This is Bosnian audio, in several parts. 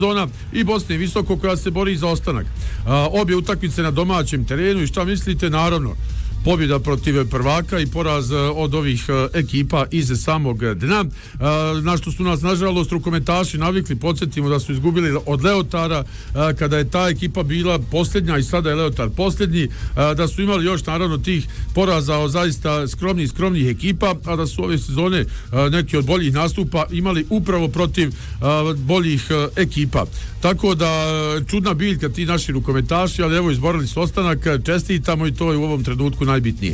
Zona i Bosne Visoko koja se bori za ostanak. Obje utakmice na domaćem terenu i šta mislite? Naravno, pobjeda protiv prvaka i poraz od ovih ekipa iz samog dna, na što su nas nažalost rukometaši navikli. Podsjetimo da su izgubili od Leotara kada je ta ekipa bila posljednja i sada je Leotar posljednji, da su imali još naravno tih poraza od zaista skromnih ekipa, a da su ove sezone neki od boljih nastupa imali upravo protiv boljih ekipa. Tako da čudna biljka ti naši rukometaši, ali evo izborili su ostanak, čestitamo i to je u ovom trenutku najbitnije.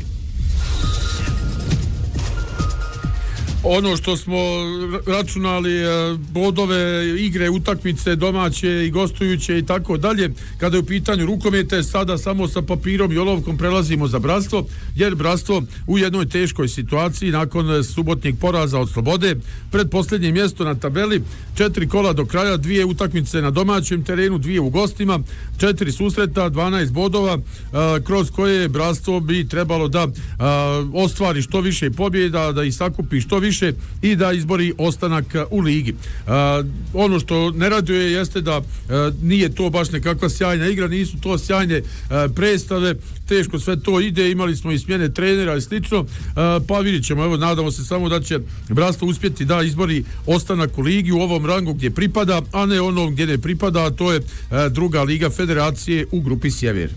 Ono što smo računali, bodove, igre, utakmice, domaće i gostujuće i tako dalje, kada je u pitanju rukomete, sada samo sa papirom i olovkom prelazimo za Bratstvo, jer Bratstvo u jednoj teškoj situaciji nakon subotnjeg poraza od Slobode, pred posljednje mjesto na tabeli, 4 kola do kraja, 2 utakmice na domaćem terenu, 2 u gostima, 4 susreta, 12 bodova, kroz koje Bratstvo bi trebalo da ostvari što više pobjeda, da ih sakupi što više i da izbori ostanak u ligi. Ono što ne raduje jeste da nije to baš nekakva sjajna igra, nisu to sjajne predstave, teško sve to ide, imali smo i smjene trenera i slično, pa vidjet ćemo, evo, nadamo se samo da će Bratstvo uspjeti da izbori ostanak u ligi u ovom rangu gdje pripada, a ne onom gdje ne pripada, a to je druga liga federacije u grupi Sjever.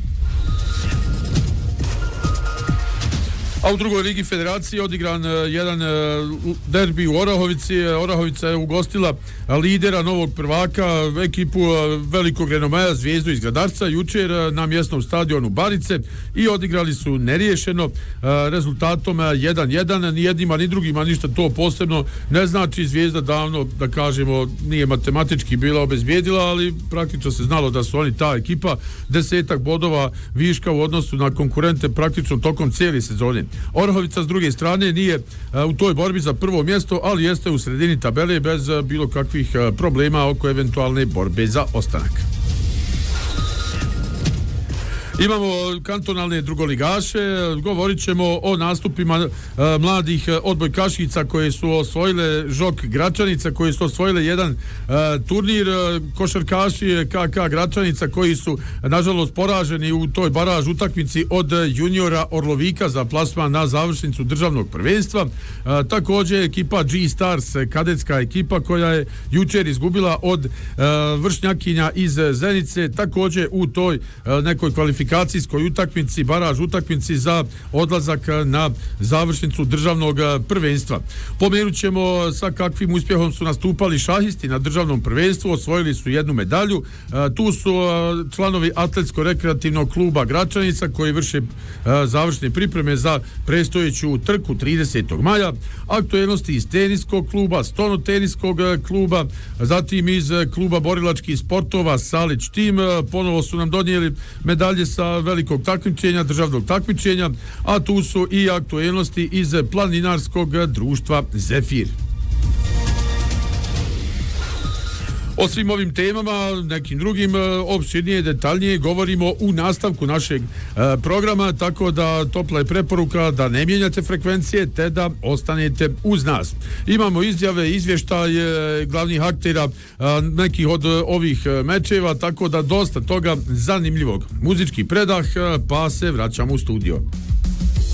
A u drugoj ligi federacije odigran jedan derbi u Orahovici. Orahovica je ugostila lidera novog prvaka, ekipu velikog renomaja Zvijezdu iz Gradarca, jučer na mjesnom stadionu Barice i odigrali su neriješeno rezultatom 1-1. Ni jednima ni drugima ništa to posebno ne znači. Zvijezda davno, da kažemo, nije matematički bila obezbijedila, ali praktično se znalo da su oni ta ekipa, 10 bodova viška u odnosu na konkurente praktično tokom cijele sezone. Orahovica s druge strane nije u toj borbi za prvo mjesto, ali jeste u sredini tabele bez bilo kakvih problema oko eventualne borbe za ostanak. Imamo kantonalne drugoligaše, govorit ćemo o nastupima mladih odbojkašica koje su osvojile Žok Gračanica, koje su osvojile jedan turnir, košarkaši KK Gračanica koji su nažalost poraženi u toj baraž utakmici od juniora Orlovika za plasman na završnicu državnog prvenstva. Također ekipa G-Stars, kadetska ekipa koja je jučer izgubila od vršnjakinja iz Zenice, također u toj nekoj kvalifikacijskoj utakmici, baraž utakmici za odlazak na završnicu državnog prvenstva. Pomenut ćemo sa kakvim uspjehom su nastupali šahisti na državnom prvenstvu, osvojili su jednu medalju. Tu su članovi atletsko-rekreativnog kluba Gračanica koji vrše završne pripreme za predstojeću trku 30. maja. Aktuelnosti iz teniskog kluba, stonoteniskog kluba, zatim iz kluba borilačkih sportova Salić tim, ponovo su nam donijeli medalje sa velikog takmičenja, državnog takmičenja, a tu su i aktuelnosti iz planinarskog društva Zefir. O svim ovim temama, nekim drugim, opširnije, detaljnije govorimo u nastavku našeg programa, tako da topla je preporuka da ne mijenjate frekvencije te da ostanete uz nas. Imamo izjave, izvještaje glavnih aktera nekih od ovih mečeva, tako da dosta toga zanimljivog. Muzički predah, pa se vraćamo u studio.